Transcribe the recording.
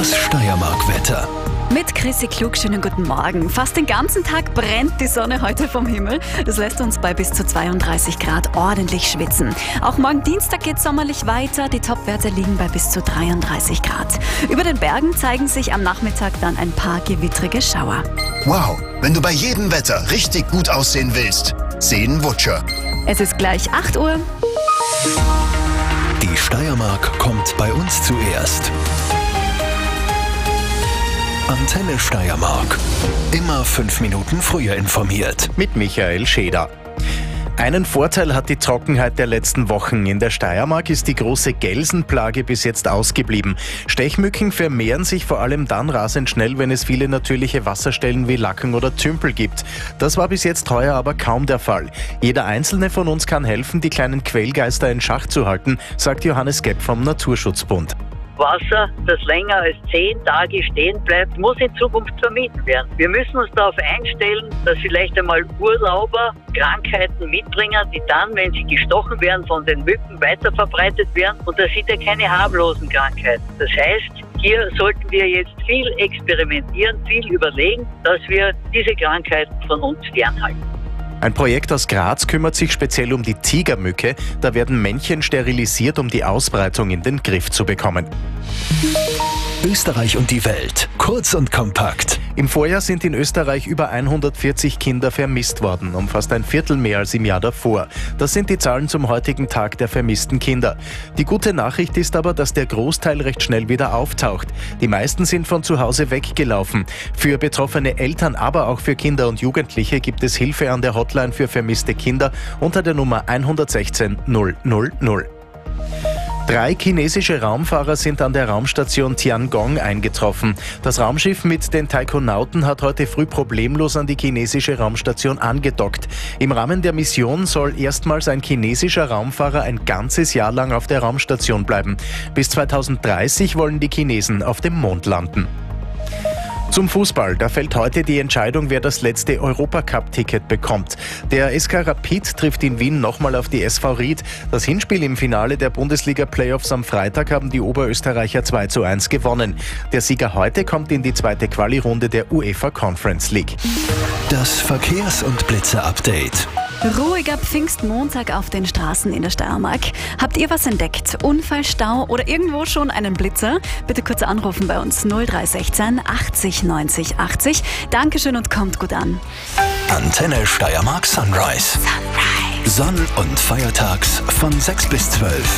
Das Steiermark-Wetter. Mit Chrissy Klug, schönen guten Morgen. Fast den ganzen Tag brennt die Sonne heute vom Himmel. Das lässt uns bei bis zu 32 Grad ordentlich schwitzen. Auch morgen Dienstag geht sommerlich weiter. Die Topwerte liegen bei bis zu 33 Grad. Über den Bergen zeigen sich am Nachmittag dann ein paar gewittrige Schauer. Wow, wenn du bei jedem Wetter richtig gut aussehen willst, sehen Wutscher. Es ist gleich 8 Uhr. Die Steiermark kommt bei uns zuerst. Antenne Steiermark. Immer 5 Minuten früher informiert. Mit Michael Scheder. Einen Vorteil hat die Trockenheit der letzten Wochen. In der Steiermark ist die große Gelsenplage bis jetzt ausgeblieben. Stechmücken vermehren sich vor allem dann rasend schnell, wenn es viele natürliche Wasserstellen wie Lacken oder Tümpel gibt. Das war bis jetzt heuer aber kaum der Fall. Jeder einzelne von uns kann helfen, die kleinen Quellgeister in Schach zu halten, sagt Johannes Gepp vom Naturschutzbund. Wasser, das länger als 10 Tage stehen bleibt, muss in Zukunft vermieden werden. Wir müssen uns darauf einstellen, dass vielleicht einmal Urlauber Krankheiten mitbringen, die dann, wenn sie gestochen werden, von den Mücken weiter verbreitet werden. Und das sind ja keine harmlosen Krankheiten. Das heißt, hier sollten wir jetzt viel experimentieren, viel überlegen, dass wir diese Krankheiten von uns fernhalten. Ein Projekt aus Graz kümmert sich speziell um die Tigermücke. Da werden Männchen sterilisiert, um die Ausbreitung in den Griff zu bekommen. Österreich und die Welt. Kurz und kompakt. Im Vorjahr sind in Österreich über 140 Kinder vermisst worden, um fast ein Viertel mehr als im Jahr davor. Das sind die Zahlen zum heutigen Tag der vermissten Kinder. Die gute Nachricht ist aber, dass der Großteil recht schnell wieder auftaucht. Die meisten sind von zu Hause weggelaufen. Für betroffene Eltern, aber auch für Kinder und Jugendliche gibt es Hilfe an der Hotline für vermisste Kinder unter der Nummer 116 000. 3 chinesische Raumfahrer sind an der Raumstation Tiangong eingetroffen. Das Raumschiff mit den Taikonauten hat heute früh problemlos an die chinesische Raumstation angedockt. Im Rahmen der Mission soll erstmals ein chinesischer Raumfahrer ein ganzes Jahr lang auf der Raumstation bleiben. Bis 2030 wollen die Chinesen auf dem Mond landen. Zum Fußball, da fällt heute die Entscheidung, wer das letzte Europacup-Ticket bekommt. Der SK Rapid trifft in Wien nochmal auf die SV Ried. Das Hinspiel im Finale der Bundesliga-Playoffs am Freitag haben die Oberösterreicher 2:1 gewonnen. Der Sieger heute kommt in die zweite Quali-Runde der UEFA Conference League. Das Verkehrs- und Blitzer-Update. Ruhiger Pfingstmontag auf den Straßen in der Steiermark. Habt ihr was entdeckt? Unfall, Stau oder irgendwo schon einen Blitzer? Bitte kurz anrufen bei uns 0316 80 90 80. Dankeschön und kommt gut an. Antenne Steiermark Sunrise. Sonn- und feiertags von 6 bis 12.